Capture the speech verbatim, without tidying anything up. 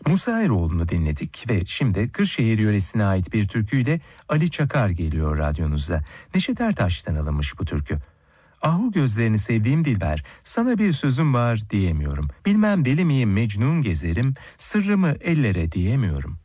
Musa Eroğlu'nu dinledik ve şimdi Kırşehir yöresine ait bir türküyle Ali Çakar geliyor radyonuza. Neşet Ertaş'tan alınmış bu türkü. Ahu gözlerini sevdiğim Dilber, sana bir sözüm var diyemiyorum. Bilmem deli miyim Mecnun gezerim, sırrımı ellere diyemiyorum.